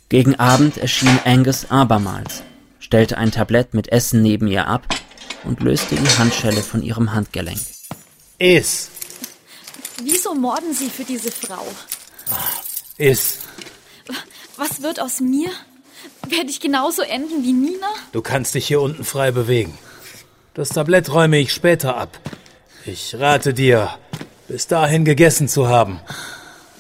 Gegen Abend erschien Angus abermals, stellte ein Tablett mit Essen neben ihr ab und löste die Handschelle von ihrem Handgelenk. Iss! Wieso morden Sie für diese Frau? Iss! Was wird aus mir? Werde ich genauso enden wie Nina? Du kannst dich hier unten frei bewegen. Das Tablett räume ich später ab. Ich rate dir, bis dahin gegessen zu haben.